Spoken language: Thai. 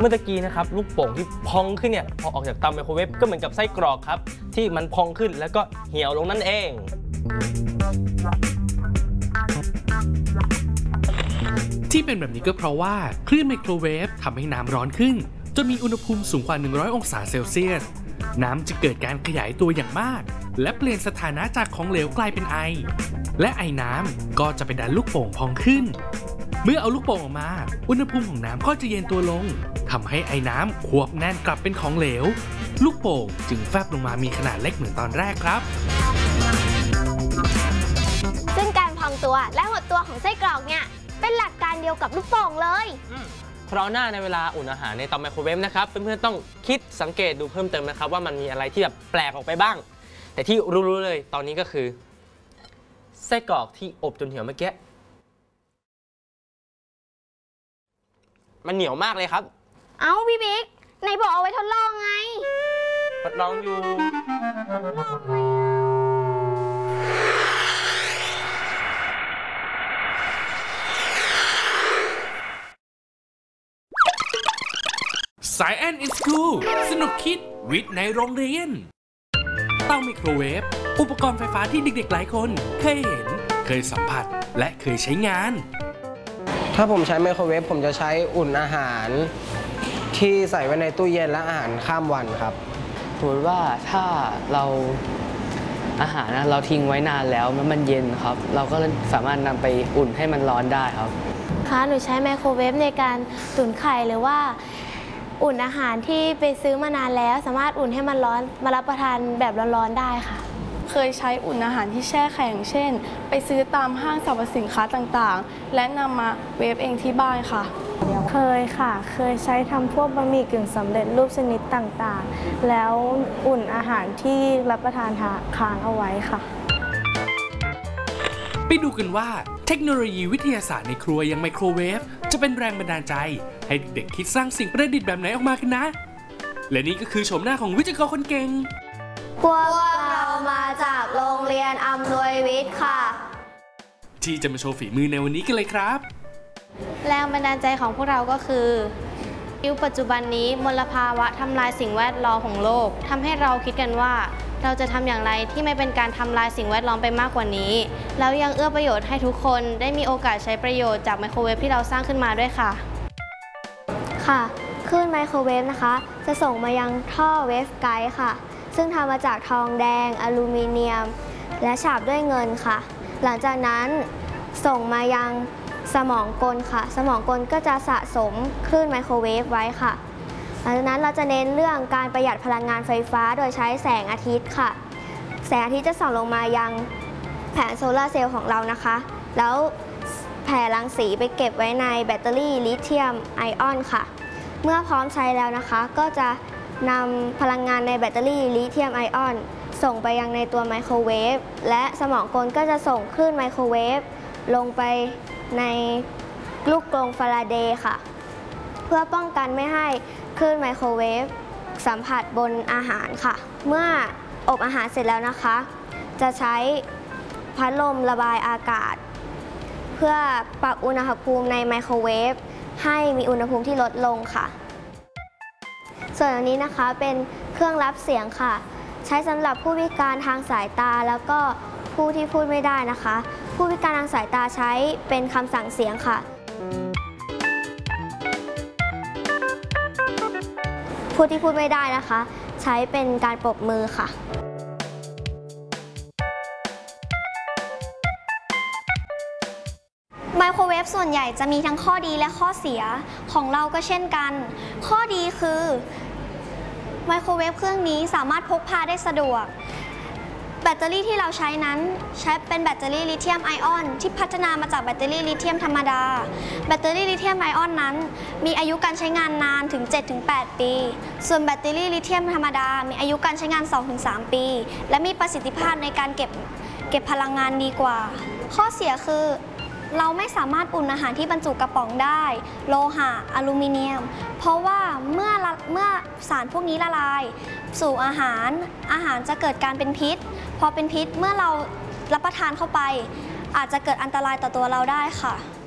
มื่อตะกี้นะครับลูกโป่งที่พองขึ้นเนี่ยพอออกจากเตาไมโครเวฟก็เหมือนกับไส้กรอกครับที่มันพองขึ้นแล้วก็เหี่ยวลงนั่นเองที่เป็นแบบนี้ก็เพราะว่าคลื่นไมโครเวฟทำให้น้ำร้อนขึ้นจนมีอุณหภูมิสูงกว่า100องศาเซลเซียสน้ำจะเกิดการขยายตัวอย่างมากและเปลี่ยนสถานะจากของเหลวกลายเป็นไอและไอน้ำก็จะไปดันลูกโป่งพองขึ้นเมื่อเอาลูกโป่งออกมาอุณหภูมิของน้ำก็จะเย็นตัวลงทำให้ไอน้ำควบแน่นกลับเป็นของเหลวลูกโป่งจึงแฟบลงมามีขนาดเล็กเหมือนตอนแรกครับซึ่งการพองตัวและหดตัวของไส้กรอกเนี่ยเป็นหลักการเดียวกับลูกโป่งเลยคราวหน้าในเวลาอุ่นอาหารในเตาไมโครเวฟนะครับเพื่อนๆต้องคิดสังเกตดูเพิ่มเติมนะครับว่ามันมีอะไรที่แบบแปลกออกไปบ้างแต่ที่รู้ๆเลยตอนนี้ก็คือไส้กรอกที่อบจนเหี่ยวเมื่อกี้มันเหนียวมากเลยครับเอ้าพี่บิ๊กไหนบอกเอาไว้ทดลองไงทดลองอยู่ Science in School สนุกคิดวิทย์ในโรงเรียนเตาไมโครเวฟอุปกรณ์ไฟฟ้าที่เด็กๆหลายคนเคยเห็นเคยสัมผัสและเคยใช้งานถ้าผมใช้ไมโครเวฟผมจะใช้อุ่นอาหารที่ใส่ไว้ในตู้เย็นและอาหารข้ามวันครับสมมติว่าถ้าเราอาหารเราทิ้งไว้นานแล้วมันเย็นครับเราก็สามารถนำไปอุ่นให้มันร้อนได้ครับค่ะหนูใช้ไมโครเวฟในการตุ๋นไข่หรือว่าอุ่นอาหารที่ไปซื้อมานานแล้วสามารถอุ่นให้มันร้อนมารับประทานแบบร้อนๆได้ค่ะเคยใช้อุ่นอาหารที่แช่แข็งเช่นไปซื้อตามห้างสรรพสินค้าต่างๆและนำมาเวฟเองที่บ้านค่ะเคยค่ะเคยใช้ทำพวกบะหมี่กึ่งสำเร็จรูปชนิดต่างๆแล้วอุ่นอาหารที่รับประทานค้างเอาไว้ค่ะไปดูกันว่าเทคโนโลยีวิทยาศาสตร์ในครัวอย่างไมโครเวฟจะเป็นแรงบันดาลใจให้เด็กๆคิดสร้างสิ่งประดิษฐ์แบบไหนออกมากันนะและนี่ก็คือโฉมหน้าของวิทยากรคนเก่งพวกเรามาจากโรงเรียนอำนวยวิทย์ค่ะที่จะมาโชว์ฝีมือในวันนี้กันเลยครับแรงบันดาลใจของพวกเราก็คือยุคปัจจุบันนี้มลภาวะทำลายสิ่งแวดล้อมของโลกทำให้เราคิดกันว่าเราจะทำอย่างไรที่ไม่เป็นการทำลายสิ่งแวดล้อมไปมากกว่านี้แล้วยังเอื้อประโยชน์ให้ทุกคนได้มีโอกาสใช้ประโยชน์จากไมโครเวฟที่เราสร้างขึ้นมาด้วยค่ะค่ะคลื่นไมโครเวฟนะคะจะส่งมายังท่อเวฟไกด์ค่ะซึ่งทำมาจากทองแดงอลูมิเนียมและฉาบด้วยเงินค่ะหลังจากนั้นส่งมายังสมองกลค่ะสมองกลก็จะสะสมคลื่นไมโครเวฟไว้ค่ะหลังจากนั้นเราจะเน้นเรื่องการประหยัดพลังงานไฟฟ้าโดยใช้แสงอาทิตย์ค่ะแสงอาทิตย์จะส่องลงมายังแผงโซลาร์เซลล์ของเรานะคะแล้วแผ่รังสีไปเก็บไว้ในแบตเตอรี่ลิเธียมไอออนค่ะเมื่อพร้อมใช้แล้วนะคะก็จะนำพลังงานในแบตเตอรี่ลิเธียมไอออนส่งไปยังในตัวไมโครเวฟและสมองกลก็จะส่งคลื่นไมโครเวฟลงไปในลูกกรงฟาราเดย์ค่ะเพื่อป้องกันไม่ให้คลื่นไมโครเวฟสัมผัสบนอาหารค่ะเมื่ออบอาหารเสร็จแล้วนะคะจะใช้พัดลมระบายอากาศเพื่อปรับอุณหภูมิในไมโครเวฟให้มีอุณหภูมิที่ลดลงค่ะส่วนอันนี้นะคะเป็นเครื่องรับเสียงค่ะใช้สำหรับผู้พิการทางสายตาแล้วก็ผู้ที่พูดไม่ได้นะคะผู้พิการทางสายตาใช้เป็นคำสั่งเสียงค่ะผู้ที่พูดไม่ได้นะคะใช้เป็นการปรบมือค่ะไมโครเวฟส่วนใหญ่จะมีทั้งข้อดีและข้อเสียของเราก็เช่นกันข้อดีคือไมโครเวฟเครื่องนี้สามารถพกพาได้สะดวกแบตเตอรี่ที่เราใช้นั้นใช้เป็นแบตเตอรี่ลิเธียมไอออนที่พัฒนามาจากแบตเตอรี่ลิเธียมธรรมดาแบตเตอรี่ลิเธียมไอออนนั้นมีอายุการใช้งานนานถึง 7-8 ปีส่วนแบตเตอรี่ลิเธียมธรรมดามีอายุการใช้งาน 2-3 ปีและมีประสิทธิภาพในการเก็บพลังงานดีกว่าข้อเสียคือเราไม่สามารถอุ่นอาหารที่บรรจุกระป๋องได้โลหะอลูมิเนียมเพราะว่าเมื่อสารพวกนี้ละลายสู่อาหารจะเกิดการเป็นพิษพอเป็นพิษเมื่อเรารับประทานเข้าไปอาจจะเกิดอันตรายต่อตัวเราได้ค่ะ